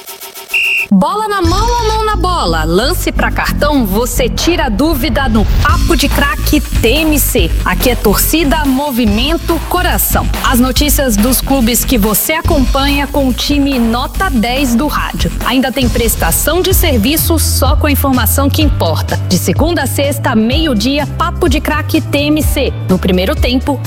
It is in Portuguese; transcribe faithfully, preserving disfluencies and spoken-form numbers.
Bola na mão ou mão na bola? Lance pra cartão, você tira a dúvida no Papo de Craque T M C. Aqui é torcida, movimento, coração. As notícias dos clubes que você acompanha com o time nota dez do rádio. Ainda tem prestação de serviço só com a informação que importa. De segunda a sexta, meio-dia, Papo de Craque T M C. No primeiro tempo,